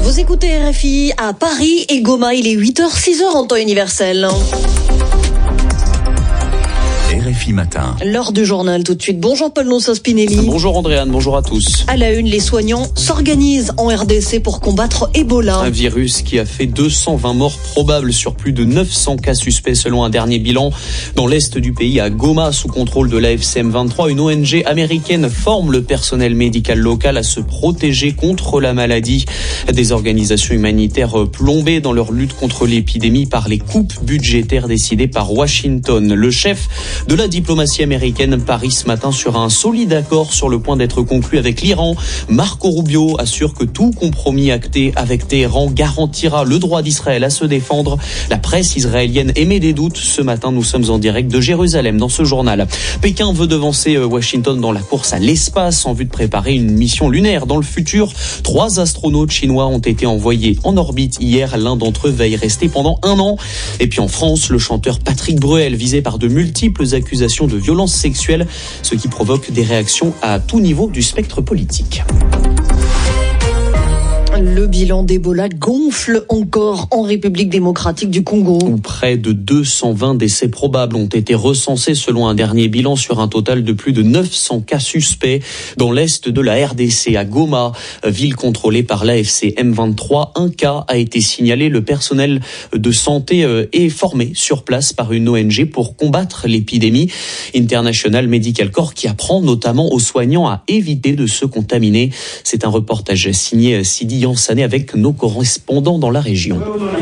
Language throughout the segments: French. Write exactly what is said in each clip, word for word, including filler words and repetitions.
Vous écoutez R F I à Paris et Goma, il est huit heures six heures en temps universel. R F I Matin. L'heure du journal tout de suite. Bonjour Paul Spinelli. Bonjour Andréane, bonjour à tous. À la une, les soignants s'organisent en R D C pour combattre Ebola. Un virus qui a fait deux cent vingt morts probables sur plus de neuf cents cas suspects selon un dernier bilan. Dans l'est du pays, à Goma, sous contrôle de l'A F C M vingt-trois, une O N G américaine forme le personnel médical local à se protéger contre la maladie. Des organisations humanitaires plombées dans leur lutte contre l'épidémie par les coupes budgétaires décidées par Washington. Le chef de la diplomatie américaine parie ce matin sur un solide accord sur le point d'être conclu avec l'Iran. Marco Rubio assure que tout compromis acté avec Téhéran garantira le droit d'Israël à se défendre. La presse israélienne émet des doutes. Ce matin, nous sommes en direct de Jérusalem dans ce journal. Pékin veut devancer Washington dans la course à l'espace en vue de préparer une mission lunaire dans le futur. Trois astronautes chinois ont été envoyés en orbite hier. L'un d'entre eux va y rester pendant un an. Et puis en France, le chanteur Patrick Bruel visé par de multiples accusations de violences sexuelles, ce qui provoque des réactions à tout niveau du spectre politique. Le bilan d'Ebola gonfle encore en République démocratique du Congo. Où près de deux cent vingt décès probables ont été recensés selon un dernier bilan sur un total de plus de neuf cents cas suspects. Dans l'est de la R D C, à Goma, ville contrôlée par l'A F C M vingt-trois, un cas a été signalé. Le personnel de santé est formé sur place par une O N G pour combattre l'épidémie. International Medical Corps qui apprend notamment aux soignants à éviter de se contaminer. C'est un reportage signé Sidi Yansane avec nos correspondants dans la région.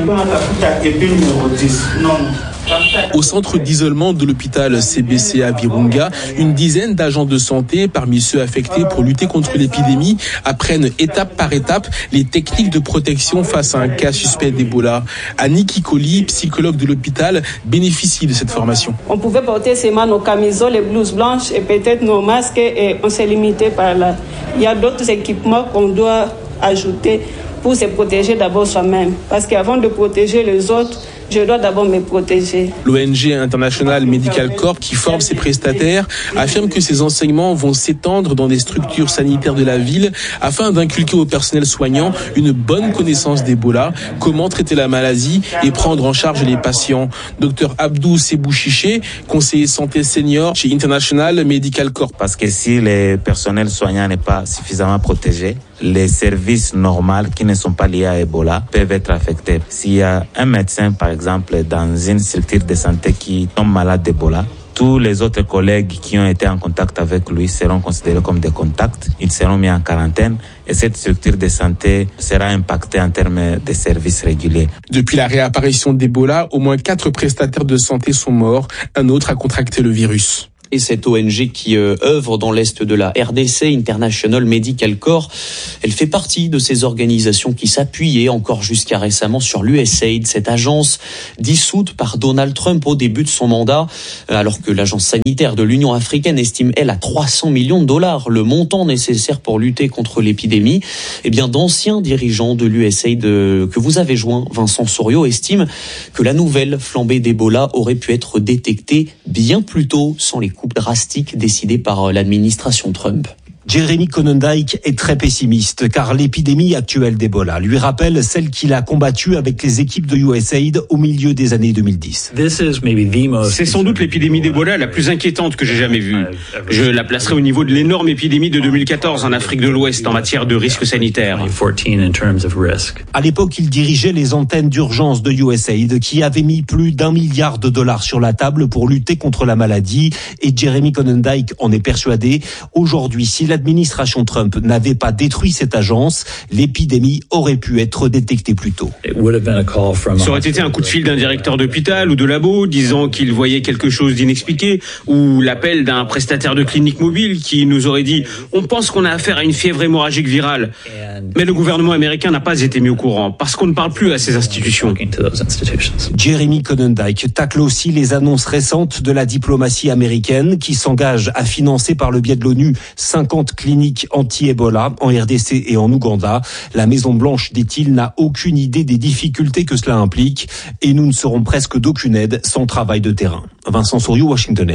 Au centre d'isolement de l'hôpital C B C à Virunga, une dizaine d'agents de santé, parmi ceux affectés pour lutter contre l'épidémie, apprennent étape par étape les techniques de protection face à un cas suspect d'Ebola. Annie Kikoli, psychologue de l'hôpital, bénéficie de cette formation. On pouvait porter seulement nos camisoles, les blouses blanches et peut-être nos masques et on s'est limité par là. Il y a d'autres équipements qu'on doit ajouter pour se protéger d'abord soi-même. Parce qu'avant de protéger les autres, je dois d'abord me protéger. L'O N G International Medical Corps, qui forme ses prestataires, affirme que ces enseignements vont s'étendre dans des structures sanitaires de la ville afin d'inculquer au personnel soignant une bonne connaissance d'Ebola, comment traiter la maladie et prendre en charge les patients. Docteur Abdou Sebouchiché, conseiller santé senior chez International Medical Corps. Parce que si le personnel soignant n'est pas suffisamment protégé, les services normaux qui ne sont pas liés à Ebola peuvent être affectés. S'il y a un médecin, par exemple, dans une structure de santé qui tombe malade d'Ebola, tous les autres collègues qui ont été en contact avec lui seront considérés comme des contacts. Ils seront mis en quarantaine et cette structure de santé sera impactée en termes de services réguliers. Depuis la réapparition d'Ebola, au moins quatre prestataires de santé sont morts. Un autre a contracté le virus. Et cette O N G qui euh, œuvre dans l'est de la R D C, International Medical Corps, elle fait partie de ces organisations qui s'appuyaient encore jusqu'à récemment sur l'U S A I D, cette agence dissoute par Donald Trump au début de son mandat, alors que l'agence sanitaire de l'Union africaine estime, elle, à trois cents millions de dollars le montant nécessaire pour lutter contre l'épidémie. Eh bien, d'anciens dirigeants de l'U S A I D euh, que vous avez joints, Vincent Souriau, estiment que la nouvelle flambée d'Ebola aurait pu être détectée bien plus tôt sans les coupe drastique décidée par l'administration Trump. Jeremy Konyndyk est très pessimiste car l'épidémie actuelle d'Ebola lui rappelle celle qu'il a combattue avec les équipes de U S A I D au milieu des années deux mille dix. C'est sans doute l'épidémie d'Ebola la plus inquiétante que j'ai jamais vue. Je la placerai au niveau de l'énorme épidémie de deux mille quatorze en Afrique de l'Ouest en matière de risque sanitaire. À l'époque, il dirigeait les antennes d'urgence de U S A I D qui avaient mis plus d'un milliard de dollars sur la table pour lutter contre la maladie et Jeremy Konyndyk en est persuadé. Aujourd'hui, si l'administration Trump n'avait pas détruit cette agence, l'épidémie aurait pu être détectée plus tôt. Ça aurait été un coup de fil d'un directeur d'hôpital ou de labo disant qu'il voyait quelque chose d'inexpliqué, ou l'appel d'un prestataire de clinique mobile qui nous aurait dit « on pense qu'on a affaire à une fièvre hémorragique virale ». Mais le gouvernement américain n'a pas été mis au courant parce qu'on ne parle plus à ces institutions. Jeremy Konyndyk tacle aussi les annonces récentes de la diplomatie américaine qui s'engage à financer par le biais de l'ONU cinquante cliniques anti-Ebola en R D C et en Ouganda. La Maison-Blanche, dit-il, n'a aucune idée des difficultés que cela implique et nous ne serons presque d'aucune aide sans travail de terrain. Vincent Souriau, Washington, R F I.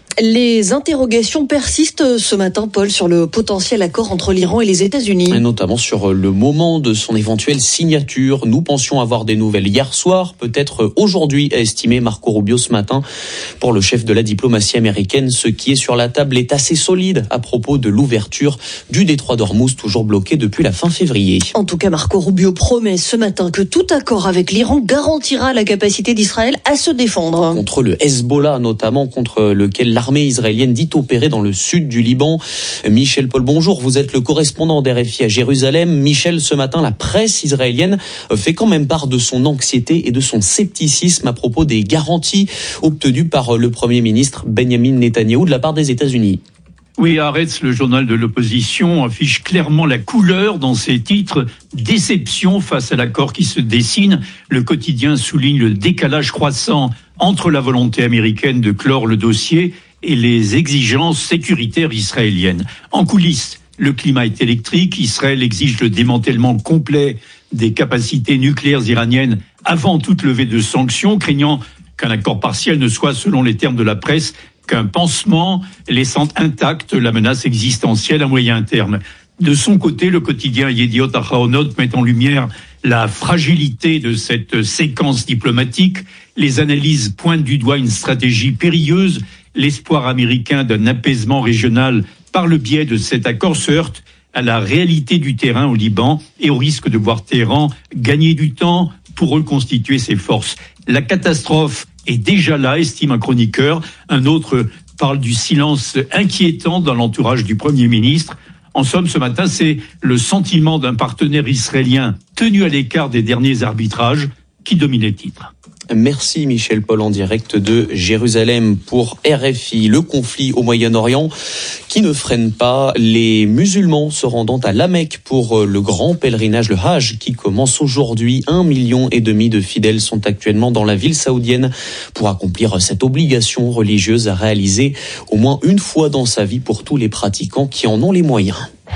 Les interrogations persistent ce matin, Paul, sur le potentiel accord entre l'Iran et les États-Unis. Et notamment sur le moment de son éventuelle signature. Nous pensions avoir des nouvelles hier soir, peut-être aujourd'hui, a estimé Marco Rubio ce matin. Pour le chef de la diplomatie américaine, ce qui est sur la table est assez solide à propos de l'ouverture du détroit d'Ormuz, toujours bloqué depuis la fin février. En tout cas, Marco Rubio promet ce matin que tout accord avec l'Iran garantira la capacité d'Israël à se défendre. Contre le Hezbollah, notamment, contre lequel l'armée israélienne dit opérer dans le sud du Liban. Michel Paul, bonjour, vous êtes le correspondant d'R F I à Jérusalem. Michel, ce matin, la presse israélienne fait quand même part de son anxiété et de son scepticisme à propos des garanties obtenues par le Premier ministre Benjamin Netanyahou de la part des États-Unis. Oui, Haaretz, le journal de l'opposition, affiche clairement la couleur dans ses titres. Déception face à l'accord qui se dessine. Le quotidien souligne le décalage croissant entre la volonté américaine de clore le dossier et les exigences sécuritaires israéliennes. En coulisses, le climat est électrique. Israël exige le démantèlement complet des capacités nucléaires iraniennes avant toute levée de sanctions, craignant qu'un accord partiel ne soit, selon les termes de la presse, qu'un pansement laissant intacte la menace existentielle à moyen terme. De son côté, le quotidien Yediot Ahronot met en lumière la fragilité de cette séquence diplomatique. Les analyses pointent du doigt une stratégie périlleuse. L'espoir américain d'un apaisement régional par le biais de cet accord se heurte à la réalité du terrain au Liban et au risque de voir Téhéran gagner du temps pour reconstituer ses forces. La catastrophe est déjà là, estime un chroniqueur. Un autre parle du silence inquiétant dans l'entourage du Premier ministre. En somme, ce matin, c'est le sentiment d'un partenaire israélien tenu à l'écart des derniers arbitrages qui domine les titres. Merci Michel Paul en direct de Jérusalem pour R F I. Le conflit au Moyen-Orient qui ne freine pas les musulmans se rendant à La Mecque pour le grand pèlerinage, le Hajj, qui commence aujourd'hui. Un million et demi de fidèles sont actuellement dans la ville saoudienne pour accomplir cette obligation religieuse à réaliser au moins une fois dans sa vie pour tous les pratiquants qui en ont les moyens.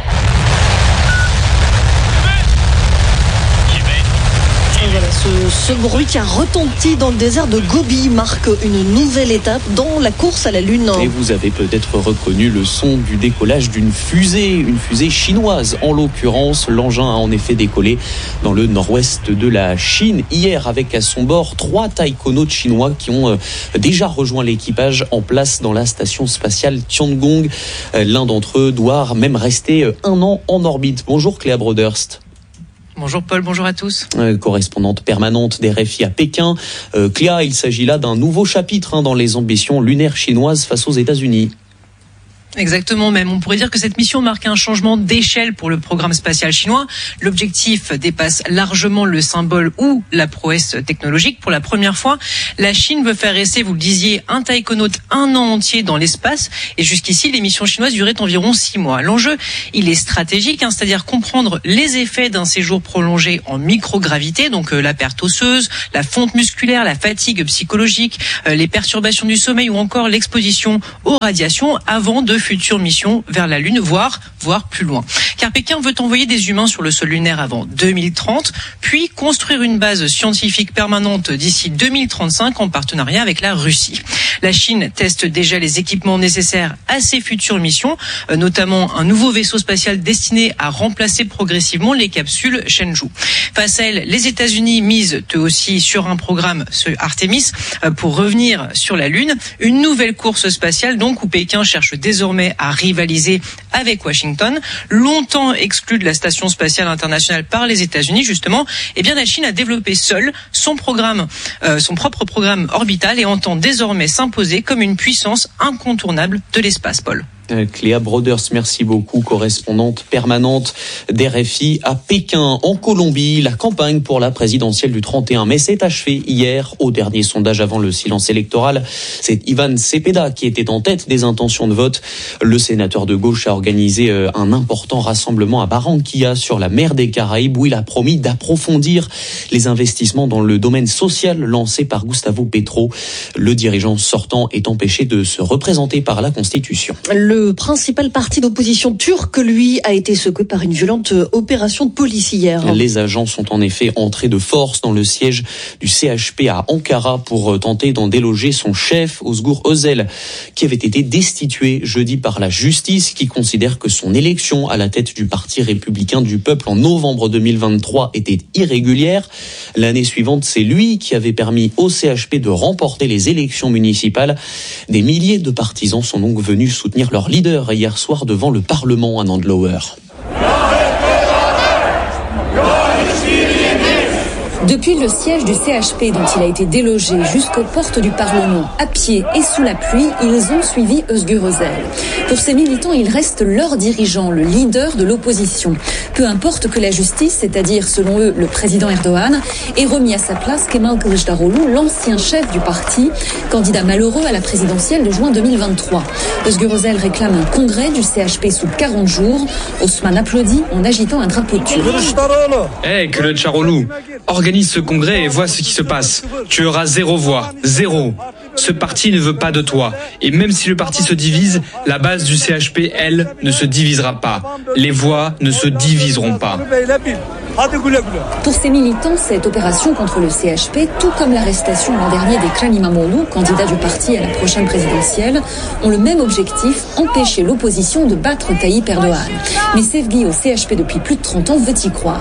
Voilà, ce, ce bruit qui a retenti dans le désert de Gobi marque une nouvelle étape dans la course à la Lune. Et vous avez peut-être reconnu le son du décollage d'une fusée, une fusée chinoise. En l'occurrence, l'engin a en effet décollé dans le nord-ouest de la Chine hier avec à son bord trois taïkonautes chinois qui ont déjà rejoint l'équipage en place dans la station spatiale Tiangong. L'un d'entre eux doit même rester un an en orbite. Bonjour Cléa Broderst. Bonjour Paul, bonjour à tous. Euh, correspondante permanente des R F I à Pékin. Euh, Cléa, il s'agit là d'un nouveau chapitre hein, dans les ambitions lunaires chinoises face aux États-Unis. Exactement, même. On pourrait dire que cette mission marque un changement d'échelle pour le programme spatial chinois. L'objectif dépasse largement le symbole ou la prouesse technologique. Pour la première fois, la Chine veut faire rester, vous le disiez, un taïkonaute un an entier dans l'espace. Et jusqu'ici, les missions chinoises duraient environ six mois. L'enjeu, il est stratégique, hein, c'est-à-dire comprendre les effets d'un séjour prolongé en microgravité, donc euh, la perte osseuse, la fonte musculaire, la fatigue psychologique, euh, les perturbations du sommeil ou encore l'exposition aux radiations avant de future mission vers la Lune, voire, voire plus loin. Car Pékin veut envoyer des humains sur le sol lunaire avant deux mille trente, puis construire une base scientifique permanente d'ici deux mille trente-cinq en partenariat avec la Russie. La Chine teste déjà les équipements nécessaires à ces futures missions, notamment un nouveau vaisseau spatial destiné à remplacer progressivement les capsules Shenzhou. Face à elle, les États-Unis misent eux aussi sur un programme, ce Artemis, pour revenir sur la Lune. Une nouvelle course spatiale donc où Pékin cherche désormais à rivaliser avec Washington. Longtemps exclue de la station spatiale internationale par les États-Unis, justement, eh bien la Chine a développé seule son programme, euh, son propre programme orbital et entend désormais s'imposer comme une puissance incontournable de l'espace, Paul. Cléa Broders, merci beaucoup, correspondante permanente d'R F I à Pékin. En Colombie, la campagne pour la présidentielle du trente et un mai s'est achevée hier. Au dernier sondage avant le silence électoral, c'est Iván Cepeda qui était en tête des intentions de vote. Le sénateur de gauche a organisé un important rassemblement à Barranquilla sur la mer des Caraïbes où il a promis d'approfondir les investissements dans le domaine social lancés par Gustavo Petro. Le dirigeant sortant est empêché de se représenter par la Constitution. Le Le principal parti d'opposition turc, lui, a été secoué par une violente opération de police hier. Les agents sont en effet entrés de force dans le siège du C H P à Ankara pour tenter d'en déloger son chef, Özgür Özel, qui avait été destitué jeudi par la justice, qui considère que son élection à la tête du Parti républicain du peuple en novembre deux mille vingt-trois était irrégulière. L'année suivante, c'est lui qui avait permis au C H P de remporter les élections municipales. Des milliers de partisans sont donc venus soutenir leur leader hier soir devant le Parlement à Nandlower. Depuis le siège du C H P dont il a été délogé jusqu'aux portes du Parlement, à pied et sous la pluie, ils ont suivi Özgür Özel. Pour ces militants, il reste leur dirigeant, le leader de l'opposition. Peu importe que la justice, c'est-à-dire selon eux le président Erdogan, ait remis à sa place Kemal Kılıçdaroğlu, l'ancien chef du parti, candidat malheureux à la présidentielle de juin deux mille vingt-trois. Özgür Özel réclame un congrès du C H P sous quarante jours. Osman applaudit en agitant un drapeau turc. Hey, Kılıçdaroğlu, organise ce congrès et vois ce qui se passe. Tu auras zéro voix, zéro. Ce parti ne veut pas de toi. Et même si le parti se divise, la base du C H P, elle, ne se divisera pas. Les voix ne se diviseront pas. Pour ces militants, cette opération contre le C H P, tout comme l'arrestation l'an dernier d'Ekrem İmamoğlu, candidat du parti à la prochaine présidentielle, ont le même objectif, empêcher l'opposition de battre Tayyip Erdogan. Mais Sevgi, au C H P depuis plus de trente ans, veut y croire.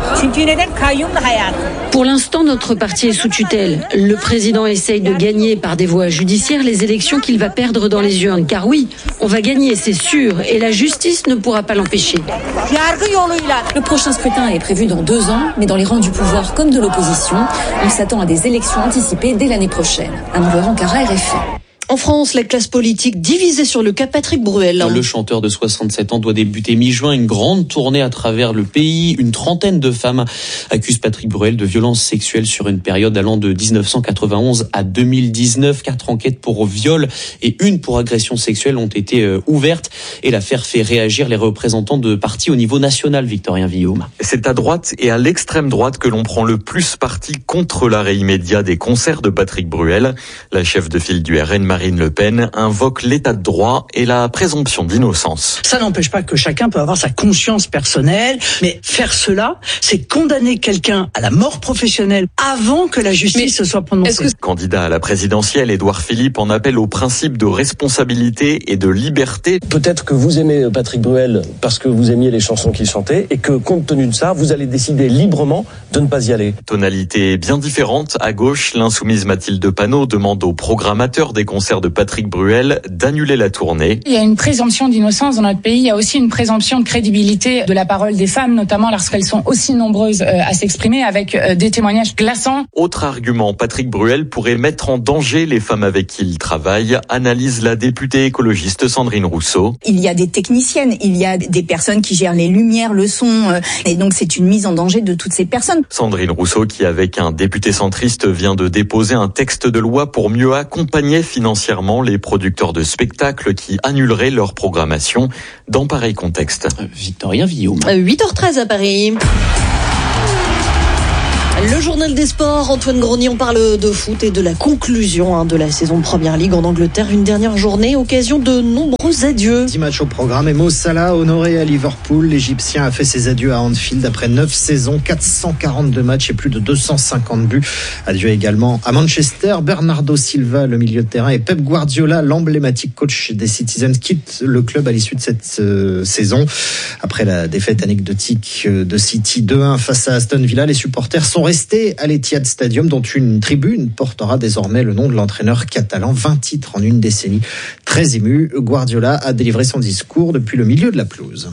Pour l'instant, notre parti est sous tutelle. Le président essaye de gagner par des voies judiciaires les élections qu'il va perdre dans les urnes. Car oui, on va gagner, c'est sûr, et la justice ne pourra pas l'empêcher. Le prochain scrutin est prévu dans deux ans, mais dans les rangs du pouvoir comme de l'opposition, on s'attend à des élections anticipées dès l'année prochaine. Un nouveau Ankara, R F I. En France, la classe politique divisée sur le cas Patrick Bruel. Le chanteur de soixante-sept ans doit débuter mi-juin une grande tournée à travers le pays. Une trentaine de femmes accusent Patrick Bruel de violences sexuelles sur une période allant de dix-neuf cent quatre-vingt-onze à deux mille dix-neuf. Quatre enquêtes pour viol et une pour agression sexuelle ont été ouvertes. Et l'affaire fait réagir les représentants de partis au niveau national, Victorien Villaume. C'est à droite et à l'extrême droite que l'on prend le plus parti contre l'arrêt immédiat des concerts de Patrick Bruel. La chef de file du R N, Marine Le Pen, invoque l'état de droit et la présomption d'innocence. Ça n'empêche pas que chacun peut avoir sa conscience personnelle, mais faire cela, c'est condamner quelqu'un à la mort professionnelle avant que la justice se soit prononcée. Que... Candidat à la présidentielle, Édouard Philippe en appelle au principe de responsabilité et de liberté. Peut-être que vous aimez Patrick Bruel parce que vous aimiez les chansons qu'il chantait et que compte tenu de ça, vous allez décider librement de ne pas y aller. Tonalité bien différente. À gauche, l'insoumise Mathilde Panot demande au programmateur des concerts de Patrick Bruel d'annuler la tournée. Il y a une présomption d'innocence dans notre pays. Il y a aussi une présomption de crédibilité de la parole des femmes, notamment lorsqu'elles sont aussi nombreuses à s'exprimer, avec des témoignages glaçants. Autre argument, Patrick Bruel pourrait mettre en danger les femmes avec qui il travaille, analyse la députée écologiste Sandrine Rousseau. Il y a des techniciennes, il y a des personnes qui gèrent les lumières, le son, et donc c'est une mise en danger de toutes ces personnes. Sandrine Rousseau, qui avec un député centriste vient de déposer un texte de loi pour mieux accompagner financièrement les producteurs de spectacles qui annuleraient leur programmation dans pareil contexte. Victorien Villaume. huit heures treize à Paris. Le journal des sports, Antoine Grenier, on parle de foot et de la conclusion hein, de la saison de Première Ligue en Angleterre. Une dernière journée, occasion de nombreux adieux. dix matchs au programme et Mo Salah honoré à Liverpool. L'Égyptien a fait ses adieux à Anfield après neuf saisons, quatre cent quarante-deux matchs et plus de deux cent cinquante buts. Adieu également à Manchester. Bernardo Silva, le milieu de terrain, et Pep Guardiola, l'emblématique coach des Citizens, quitte le club à l'issue de cette euh, saison. Après la défaite anecdotique de City deux un face à Aston Villa, les supporters sont restés à l'Etihad Stadium, dont une tribune portera désormais le nom de l'entraîneur catalan. vingt titres en une décennie. Très ému, Guardiola a délivré son discours depuis le milieu de la pelouse.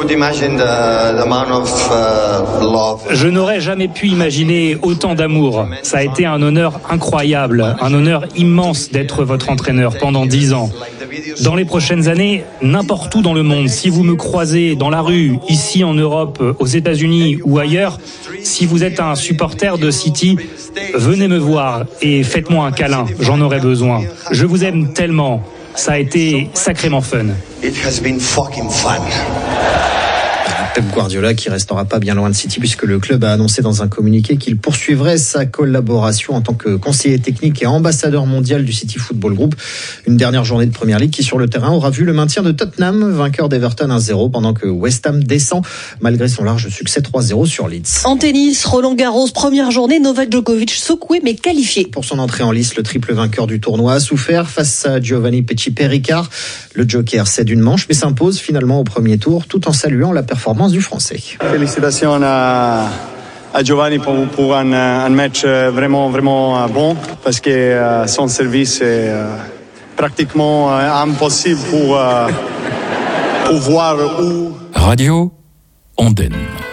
Je n'aurais jamais pu imaginer autant d'amour. Ça a été un honneur incroyable, un honneur immense d'être votre entraîneur pendant dix ans. Dans les prochaines années, n'importe où dans le monde, si vous me croisez dans la rue, ici en Europe, aux États-Unis ou ailleurs, si vous êtes un supporter de City, venez me voir et faites-moi un câlin, j'en aurai besoin. Je vous aime tellement, ça a été sacrément fun. It has been fucking fun. Pep Guardiola qui restera pas bien loin de City puisque le club a annoncé dans un communiqué qu'il poursuivrait sa collaboration en tant que conseiller technique et ambassadeur mondial du City Football Group. Une dernière journée de Premier League qui sur le terrain aura vu le maintien de Tottenham, vainqueur d'Everton un zéro pendant que West Ham descend malgré son large succès trois zéro sur Leeds. En tennis, Roland Garros, première journée, Novak Djokovic secoué mais qualifié. Pour son entrée en lice, le triple vainqueur du tournoi a souffert face à Giovanni Pesci-Ricard. Le Joker cède une manche mais s'impose finalement au premier tour tout en saluant la performance du Français. Félicitations à, à Giovanni pour, pour un, un match vraiment, vraiment bon parce que euh, son service est euh, pratiquement euh, impossible pour, euh, pour voir où. Radio Ondenne.